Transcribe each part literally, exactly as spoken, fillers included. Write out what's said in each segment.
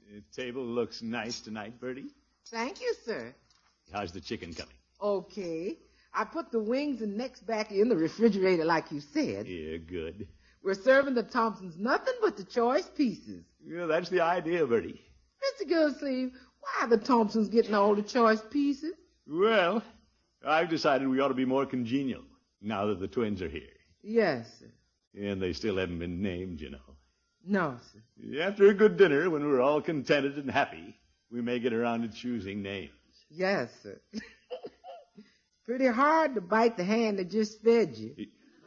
The table looks nice tonight, Bertie. Thank you, sir. How's the chicken coming? Okay. I put the wings and necks back in the refrigerator like you said. Yeah, good. We're serving the Thompsons nothing but the choice pieces. Yeah, that's the idea, Bertie. Mister Gillsleeve, why are the Thompsons getting all the choice pieces? Well, I've decided we ought to be more congenial now that the twins are here. Yes, sir. And they still haven't been named, you know. No, sir. After a good dinner, when we're all contented and happy, we may get around to choosing names. Yes, sir. Pretty hard to bite the hand that just fed you.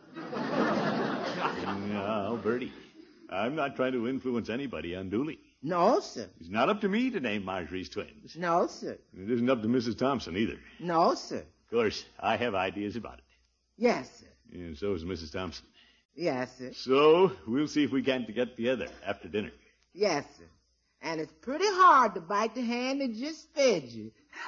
No, Bertie, I'm not trying to influence anybody unduly. No, sir. It's not up to me to name Marjorie's twins. No, sir. It isn't up to Missus Thompson either. No, sir. Of course, I have ideas about it. Yes, sir. And so does Missus Thompson. Yes, sir. So we'll see if we can't get together after dinner. Yes, sir. And it's pretty hard to bite the hand that just fed you.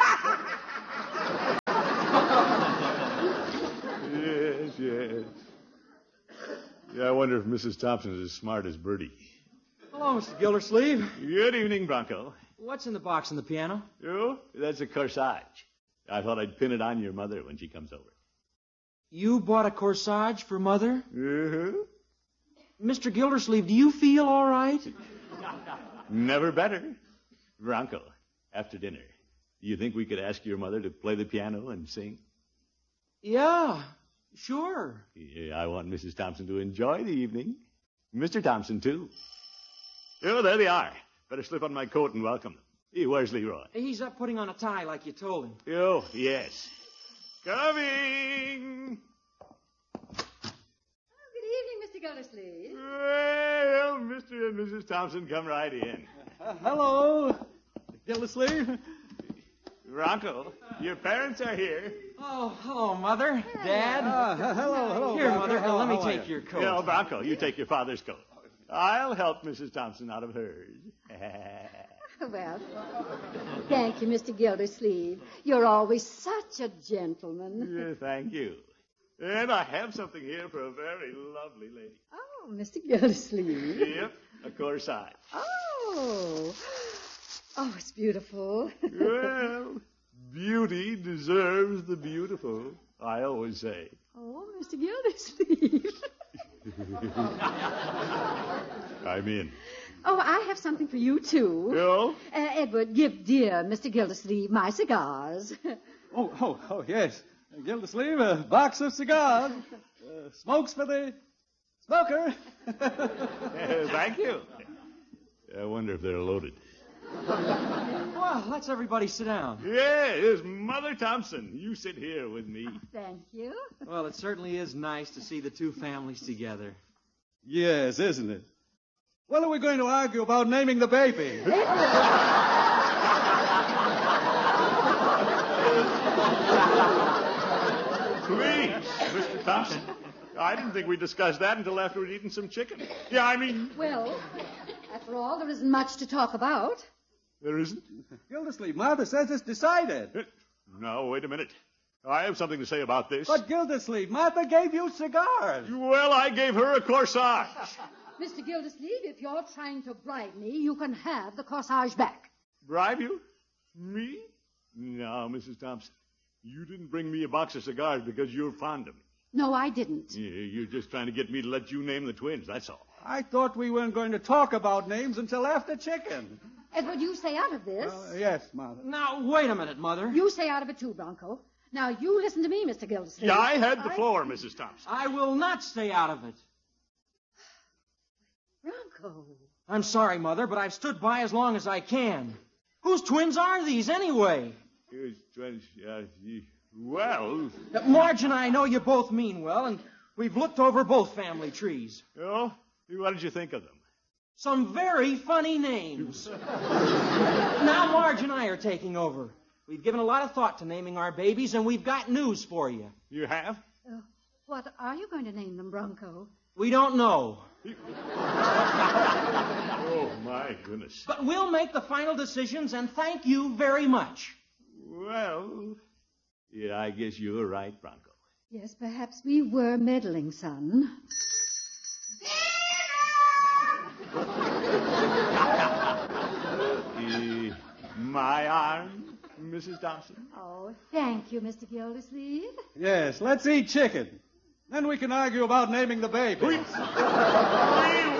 Yes, yes. Yeah, I wonder if Missus Thompson is as smart as Bertie. Hello, Mister Gildersleeve. Good evening, Bronco. What's in the box on the piano? Oh, that's a corsage. I thought I'd pin it on your mother when she comes over. You bought a corsage for Mother? Uh-huh. Mister Gildersleeve, do you feel all right? Never better. Bronco, after dinner, do you think we could ask your mother to play the piano and sing? Yeah, sure. Yeah, I want Missus Thompson to enjoy the evening. Mister Thompson, too. Oh, there they are. Better slip on my coat and welcome them. Hey, where's Leroy? He's up putting on a tie like you told him. Oh, yes. Coming! Oh, good evening, Mister Gildersleeve. Well, Mister and Missus Thompson, come right in. Uh, hello, Gildersleeve. Bronco, your parents are here. Oh, hello, Mother, Dad. Uh, hello, hello. Here, Bronco. Mother, How- let me how are take you? your coat. No, Bronco, you take your father's coat. I'll help Missus Thompson out of hers. Well, thank you, Mister Gildersleeve. You're always such a gentleman. Yeah, thank you. And I have something here for a very lovely lady. Oh, Mister Gildersleeve. Yep, a corsage. Oh. Oh, it's beautiful. Well, beauty deserves the beautiful, I always say. Oh, Mister Gildersleeve. I'm in. Oh, I have something for you, too. Oh? Uh, Edward, give dear Mister Gildersleeve my cigars. Oh, oh, oh, yes. Gildersleeve, a box of cigars. Uh, smokes for the smoker. Uh, thank you. I wonder if they're loaded. Well, let's everybody sit down. Yes, Mother Thompson. You sit here with me. Thank you. Well, it certainly is nice to see the two families together. Yes, isn't it? When are we going to argue about naming the baby? Please, Mister Thompson. I didn't think we discussed that until after we'd eaten some chicken. Yeah, I mean... Well, after all, there isn't much to talk about. There isn't? Gildersleeve, Martha says it's decided. No, wait a minute. I have something to say about this. But Gildersleeve, Martha gave you cigars. Well, I gave her a corsage. Mister Gildersleeve, if you're trying to bribe me, you can have the corsage back. Bribe you? Me? No, Missus Thompson. You didn't bring me a box of cigars because you're fond of me. No, I didn't. Yeah, you're just trying to get me to let you name the twins, that's all. I thought we weren't going to talk about names until after chicken. Edward, you stay out of this. Uh, yes, Martha. Now, wait a minute, Mother. You stay out of it too, Bronco. Now, you listen to me, Mister Gildersleeve. Yeah, I had the floor, Missus Thompson. I will not stay out of it. Bronco. I'm sorry, Mother, but I've stood by as long as I can. Whose twins are these, anyway? Whose twins? Uh, well... Uh, Marge and I know you both mean well, and we've looked over both family trees. Oh? What did you think of them? Some very funny names. Now Marge and I are taking over. We've given a lot of thought to naming our babies, and we've got news for you. You have? Uh, what are you going to name them, Bronco? We don't know. Oh, my goodness. But we'll make the final decisions, and thank you very much. Well, yeah, I guess you're right, Bronco. Yes, perhaps we were meddling, son. my arm, Missus Thompson. Oh, thank you, Mister Gildersleeve. Yes, let's eat chicken. Then we can argue about naming the baby. We